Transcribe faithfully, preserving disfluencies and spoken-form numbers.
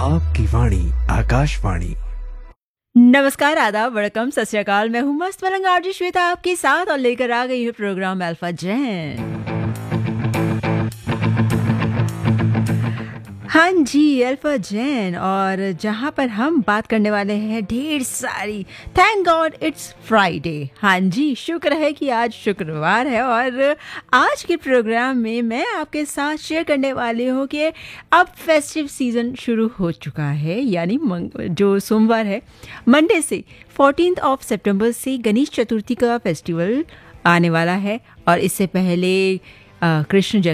आपकी वाणी आकाशवाणी। नमस्कार, आदाब, वड़कम, सत श्री अकाल। मैं हूँ मस्त मलंग आरजी श्वेता आपके साथ और लेकर आ गई हूँ प्रोग्राम अल्फा जैन। हाँ जी, अल्फा जैन, और जहाँ पर हम बात करने वाले हैं ढेर सारी। Thank God it's Friday. हाँ जी, शुक्र है कि आज शुक्रवार है और आज के प्रोग्राम में मैं आपके साथ शेयर करने वाली हूँ कि अब फेस्टिव सीज़न शुरू हो चुका है, यानी जो सोमवार है, मंडे से फोर्टीन्थ ऑफ सितंबर से गणेश चतुर्थी का फेस्टिवल आने वाला है। और इससे पहले कृष्ण